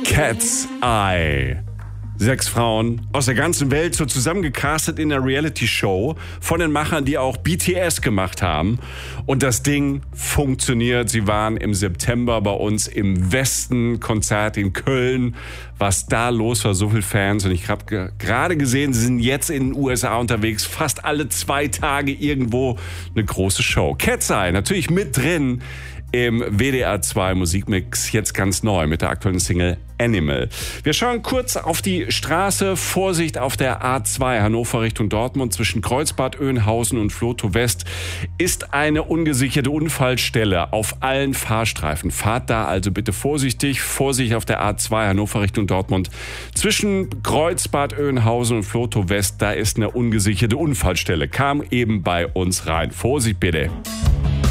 Cat's Eye. 6 Frauen aus der ganzen Welt so zusammengecastet in einer Reality-Show von den Machern, die auch BTS gemacht haben. Und das Ding funktioniert. Sie waren im September bei uns im Westen, Konzert in Köln. Was da los war, so viele Fans. Und ich habe gerade gesehen, sie sind jetzt in den USA unterwegs. Fast alle 2 Tage irgendwo eine große Show. Cat's Eye natürlich mit drin im WDR 2 Musikmix, jetzt ganz neu mit der aktuellen Single Animal. Wir schauen kurz auf die Straße. Vorsicht auf der A2 Hannover Richtung Dortmund zwischen Kreuzbad Oeynhausen und Vlotho West ist eine ungesicherte Unfallstelle auf allen Fahrstreifen. Fahrt da also bitte vorsichtig. Vorsicht auf der A2 Hannover Richtung Dortmund zwischen Kreuzbad Oeynhausen und Vlotho West. Da ist eine ungesicherte Unfallstelle. Kam eben bei uns rein. Vorsicht bitte.